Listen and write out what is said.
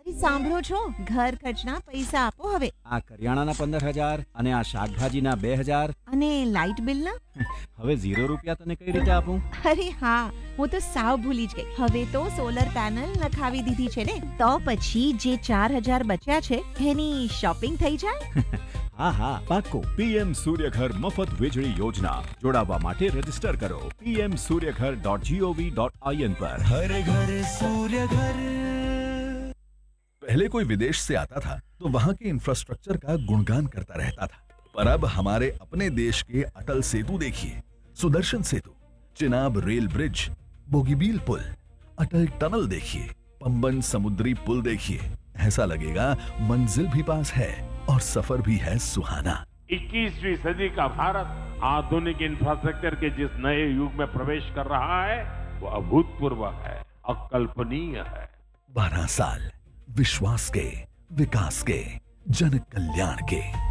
સાંભળો છો, ઘર ખર્ચના પૈસા આપો હવે. આ કરિયાણાના 15,000 અને આ શાકભાજીના 2,000 અને લાઇટ બિલના? હવે 0 રૂપિયા તને કઈ રીતે આપું? અરે હા, હું તો સાવ ભૂલી જ ગઈ. હવે તો સોલર પેનલ નખાવી દીધી છે ને, તો પછી જે 4,000 બચ્યા છે એની શોપિંગ થઈ જાય. હા હા પાક્કો. પીએમ સૂર્યઘર મફત વીજળી યોજના જોડાવા માટે રજીસ્ટર કરો pmsuryaghar.gov.in पर. हर घर सूर्य घर. पहले कोई विदेश से आता था तो वहाँ के इंफ्रास्ट्रक्चर का गुणगान करता रहता था, पर अब हमारे अपने देश के अटल सेतु देखिए, सुदर्शन सेतु, चिनाब रेल ब्रिज, बोगीबील पुल, अटल टनल देखिए, पंबन समुद्री पुल देखिए. ऐसा लगेगा मंजिल भी पास है और सफर भी है सुहाना. 21वीं सदी का भारत आधुनिक इंफ्रास्ट्रक्चर के जिस नए युग में प्रवेश कर रहा है वो अभूतपूर्व है, अकल्पनीय है. 12 साल विश्वास के, विकास के, जन कल्याण के.